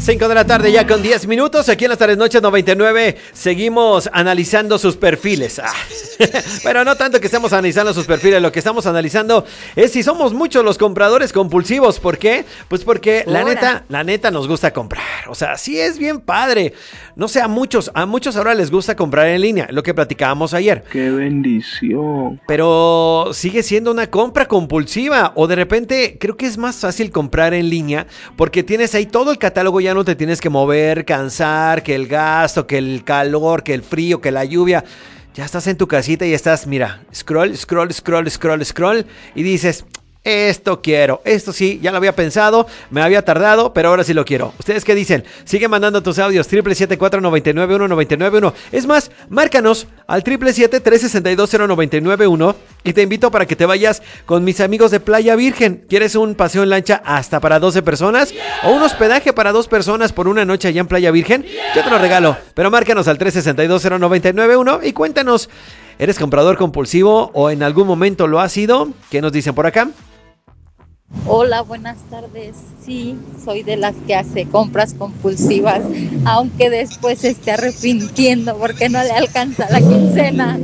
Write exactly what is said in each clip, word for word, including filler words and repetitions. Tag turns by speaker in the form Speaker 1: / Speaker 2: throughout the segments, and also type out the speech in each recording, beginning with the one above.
Speaker 1: cinco de la tarde ya con diez minutos, aquí en las tardes noches noventa y nueve, seguimos analizando sus perfiles. Ah, pero no tanto que estemos analizando sus perfiles, lo que estamos analizando es si somos muchos los compradores compulsivos. ¿Por qué? Pues porque la
Speaker 2: Ahora.
Speaker 1: neta, la neta nos gusta comprar. O sea, sí es bien padre. No sé, a muchos, a muchos ahora les gusta comprar en línea, lo que platicábamos ayer.
Speaker 3: ¡Qué bendición!
Speaker 1: Pero sigue siendo una compra compulsiva, o de repente creo que es más fácil comprar en línea porque tienes ahí todo el catálogo, ya no te tienes que mover, cansar, que el gasto, que el calor, que el frío, que la lluvia. Ya estás en tu casita y estás, mira, scroll, scroll, scroll, scroll, scroll y dices, esto quiero, esto sí, ya lo había pensado, me había tardado, pero ahora sí lo quiero. ¿Ustedes qué dicen? Sigue mandando tus audios, triple siete cuatro nueve nueve uno nueve nueve uno. Es más, márcanos al triple siete tres seis dos cero nueve nueve uno y te invito para que te vayas con mis amigos de Playa Virgen. ¿Quieres un paseo en lancha hasta para doce personas? ¿O un hospedaje para dos personas por una noche allá en Playa Virgen? Yo te lo regalo, pero márcanos al tres seis dos cero nueve nueve uno y cuéntanos, ¿eres comprador compulsivo o en algún momento lo has sido? ¿Qué nos dicen por acá?
Speaker 2: Hola, buenas tardes. Sí, soy de las que hace compras compulsivas, aunque después se esté arrepintiendo porque no le alcanza la quincena.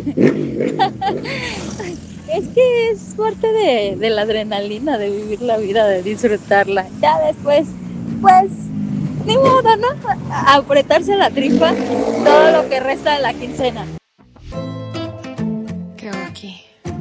Speaker 2: Es que es parte de, de la adrenalina, de vivir la vida, de disfrutarla. Ya después, pues, ni modo, ¿no? A apretarse la tripa todo lo que resta de la quincena.